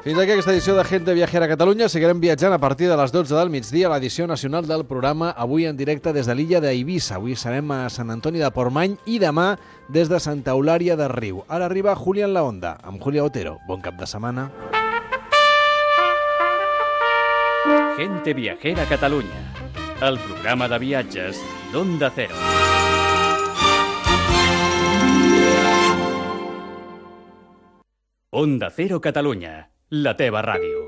Fins aquí aquesta edició de Gente Viajera a Catalunya. Seguirem viatjant a partir de les 12 del migdia a l'edició nacional del programa, avui en directe des de l'illa d'Eivissa. Avui serem a Sant Antoni de Portmany i demà des de Santa Eulària de Riu. Ara arriba Julia en la Onda, amb Julia Otero. Bon cap de setmana. Gente Viajera a Catalunya, el programa de viatges d'Onda Cero. Onda Cero Catalunya, la teva ràdio.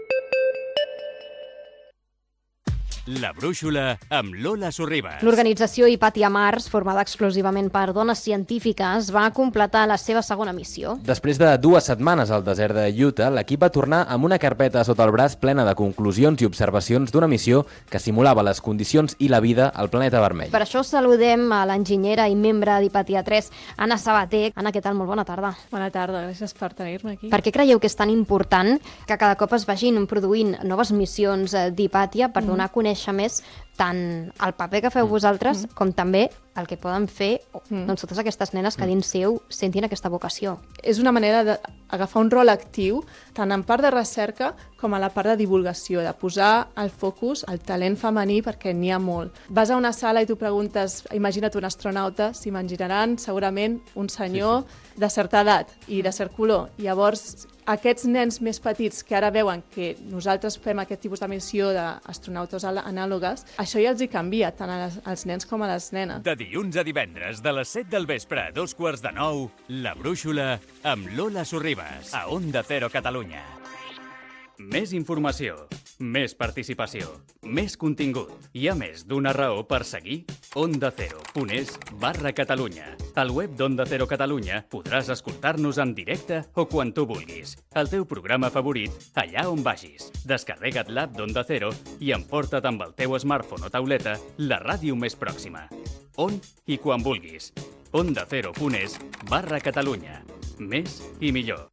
La brúixola amb Lola Sorribas. L'organització Hypatia Mars, formada exclusivament per dones científiques, va completar la seva segona missió. Després de 2 setmanes al desert de Utah, l'equip va tornar amb una carpeta sota el braç plena de conclusions i observacions d'una missió que simulava les condicions i la vida al planeta vermell. Per això saludem a l'enginyera i membre d'Hypatia 3, Anna Sabater. Anna, què tal? Molt bona tarda. Bona tarda, gràcies per tenir-me aquí. Per què creieu que és tan important que cada cop es vagin produint noves missions d'Hypatia per donar a conèixer més tant el paper que feu vosaltres com també el que poden fer doncs, totes aquestes nenes que dins seu sentin aquesta vocació? És una manera d'agafar un rol actiu tant en part de recerca com a la part de divulgació, de posar el focus al talent femení perquè n'hi ha molt. Vas a una sala i tu preguntes, imagina't un astronauta, s'imaginaran segurament un senyor de certa edat i de cert color. Llavors, aquests nens més petits que ara veuen que nosaltres fem aquest tipus de missió d'astronautes anàlogues, això ja els hi canvia, tant als nens com a les nenes. De dilluns a divendres, de les 7 del vespre a 8:45, La Brúixola amb Lola Sorribas, a Onda Cero Catalunya. Més informació, més participació, més contingut. Hi ha més d'una raó per seguir ondacero.es/Catalunya. Al web d'Onda Cero Catalunya podràs escoltar-nos en directe o quan tu vulguis. El teu programa favorit, allà on vagis. Descarrega't l'app d'Onda Cero i emporta't amb el teu smartphone o tauleta la ràdio més pròxima. On i quan vulguis. ondacero.es/Catalunya. Més i millor.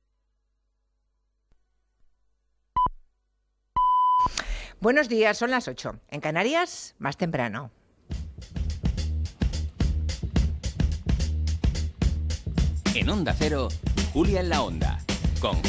Buenos días, son las 8. En Canarias, más temprano. En Onda Cero, Julia en la Onda, con